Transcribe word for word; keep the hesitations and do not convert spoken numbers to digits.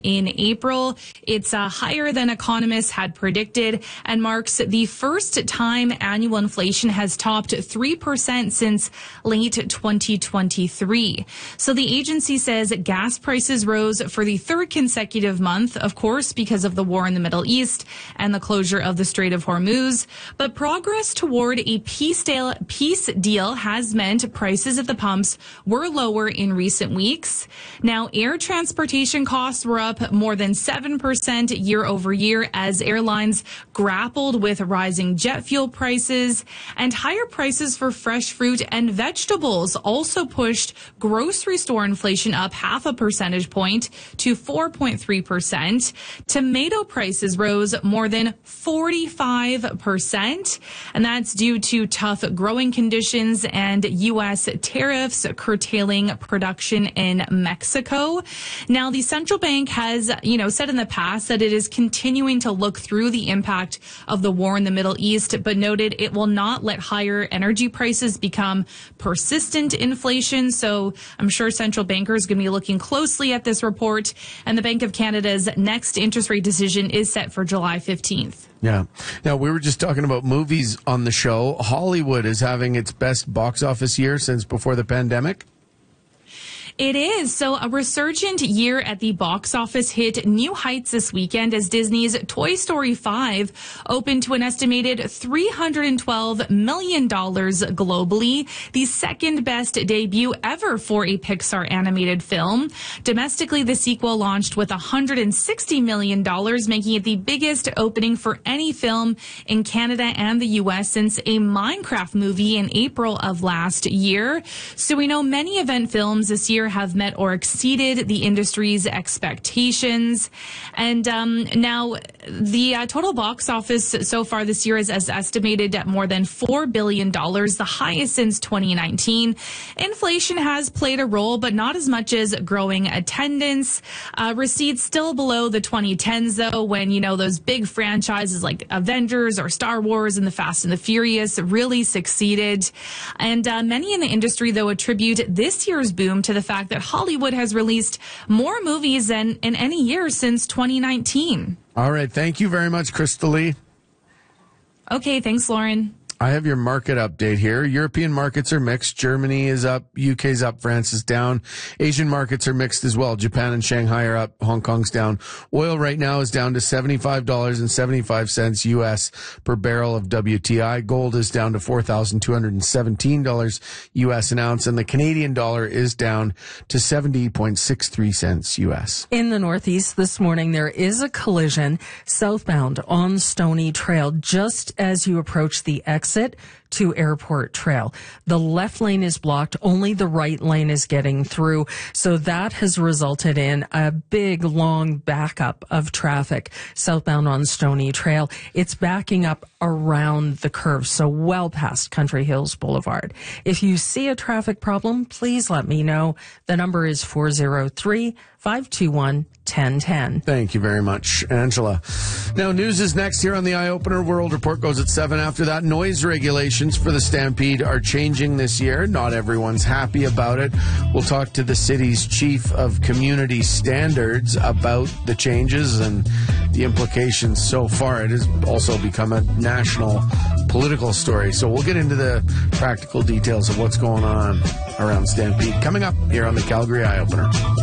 in April. It's uh, higher than economists had predicted and marks the first time annual inflation has topped three percent since late twenty twenty-three. So the agency says gas prices rose for the third consecutive month, of course, because of the war in the Middle East and the closure of the Strait of Hormuz. But progress toward a peace deal, peace deal has meant prices at the pumps were lower in recent weeks. Now, air transportation costs were up more than seven percent year over year as airlines grappled with rising jet fuel prices, and higher prices for fresh fruit and vegetables also pushed grocery store inflation up half a percentage point to four point three percent. Tomato prices rose more than forty-five percent, and that's due to tough growing conditions and U S tariffs curtailing production in Mexico. Now, the central bank has, you know, said in the past that it is continuing to look through the impact of the war in the Middle East, but noted it will not let higher energy prices become persistent inflation. So I'm sure central bankers are going to be looking closely at this report, and the Bank of Canada's next interest rate decision is set for July fifteenth. Yeah. Now, we were just talking about movies on the show. Hollywood is having its best box office year since before the pandemic. It is. So a resurgent year at the box office hit new heights this weekend as Disney's Toy Story five opened to an estimated three hundred twelve million dollars globally, the second best debut ever for a Pixar animated film. Domestically, the sequel launched with one hundred sixty million dollars, making it the biggest opening for any film in Canada and the U S since a Minecraft movie in April of last year. So we know many event films this year have met or exceeded the industry's expectations. And um, now the uh, total box office so far this year is as estimated at more than four billion dollars, the highest since twenty nineteen. Inflation has played a role, but not as much as growing attendance. Uh, receipts still below the twenty tens, though, when, you know, those big franchises like Avengers or Star Wars and the Fast and the Furious really succeeded. And uh, many in the industry, though, attribute this year's boom to the fact that Hollywood has released more movies than in any year since twenty nineteen. All right. Thank you very much, Crystal Lee. Okay. Thanks, Lauren. I have your market update here. European markets are mixed. Germany is up. U K's up. France is down. Asian markets are mixed as well. Japan and Shanghai are up. Hong Kong's down. Oil right now is down to seventy-five dollars and seventy-five cents U S per barrel of W T I. Gold is down to four thousand two hundred seventeen dollars U S an ounce. And the Canadian dollar is down to seventy point six three cents U S. In the Northeast this morning, there is a collision southbound on Stony Trail just as you approach the exit to Airport Trail. The left lane is blocked. Only the right lane is getting through. So that has resulted in a big, long backup of traffic southbound on Stony Trail. It's backing up around the curve, so well past Country Hills Boulevard. If you see a traffic problem, please let me know. The number is four oh three, five two one, one oh one oh. Thank you very much, Angela. Now, news is next here on the Eye Opener. World Report goes at seven. After that, noise regulations for the Stampede are changing this year. Not everyone's happy about it. We'll talk to the city's chief of community standards about the changes and the implications so far. It has also become a national political story. So we'll get into the practical details of what's going on around Stampede coming up here on the Calgary Eye Opener.